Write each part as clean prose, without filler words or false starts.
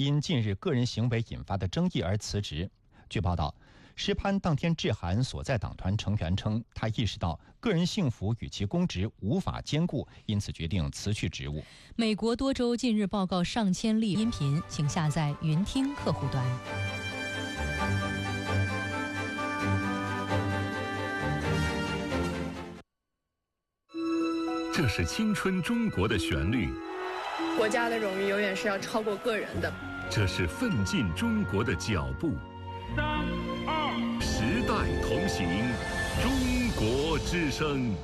因近日个人行为引发的争议而辞职。据报道，施潘当天致函所在党团成员称，他意识到个人幸福与其公职无法兼顾，因此决定辞去职务。 美国多州近日报告上千例音频，请下载云听客户端。 这是青春中国的旋律， 国家的荣誉永远是要超过个人的。 这是奋进中国的脚步。 3、2， 时代同行，中国之声。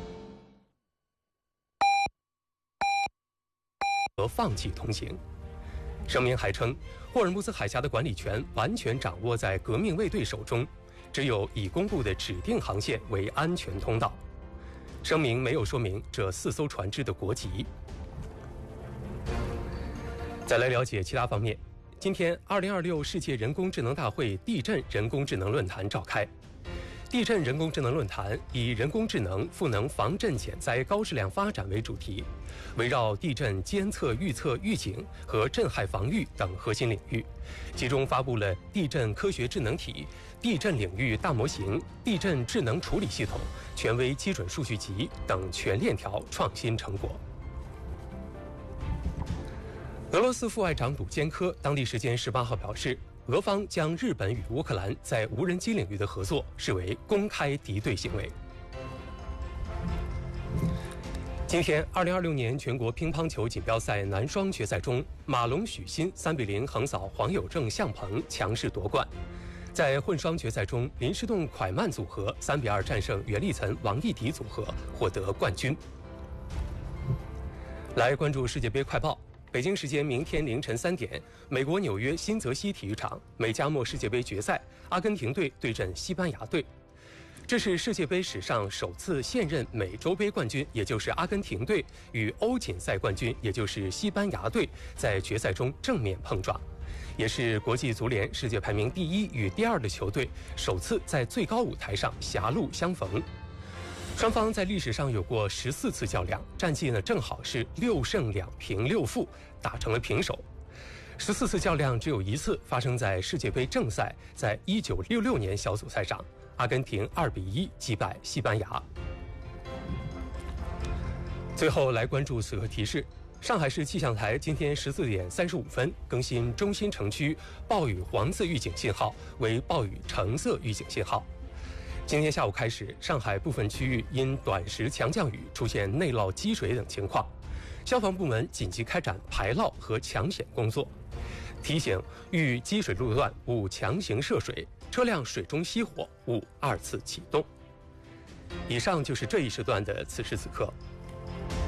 和放弃同行。声明还称，霍尔木兹海峡的管理权完全掌握在革命卫队手中，只有已公布的指定航线为安全通道。声明没有说明这4艘船只的国籍。再来了解其他方面。今天2026世界人工智能大会地震人工智能论坛召开。地震人工智能论坛以人工智能赋能防震减灾高质量发展为主题，围绕地震监测、预测、预警和震害防御等核心领域，其中发布了地震科学智能体、地震领域大模型、地震智能处理系统、权威基准数据集等全链条创新成果。俄罗斯副外长鲁坚科当地时间18号表示，俄方将日本与乌克兰在无人机领域的合作视为公开敌对行为。今天2026年全国乒乓球锦标赛男双决赛中，马龙许昕3比0横扫黄有正向鹏，强势夺冠。在混双决赛中，林诗栋蒯曼组合3比2战胜袁立岑王艺迪组合，获得冠军。来关注世界杯快报。北京时间明天凌晨3点，美国纽约新泽西体育场美加墨世界杯决赛，阿根廷队对阵西班牙队。这是世界杯史上首次现任美洲杯冠军，也就是阿根廷队与欧锦赛冠军，也就是西班牙队在决赛中正面碰撞，也是国际足联世界排名第1与第2的球队首次在最高舞台上狭路相逢。双方在历史上有过14次较量，战绩呢正好是6胜2平6负，打成了平手。14次较量只有1次发生在世界杯正赛，在1966年小组赛上，阿根廷2比1击败西班牙。最后来关注此刻提示：上海市气象台今天14点35分更新中心城区暴雨黄色预警信号为暴雨橙色预警信号。今天下午开始，上海部分区域因短时强降雨出现内涝积水等情况，消防部门紧急开展排涝和抢险工作，提醒遇积水路段勿强行涉水，车辆水中熄火勿2次启动。以上就是这一时段的此时此刻，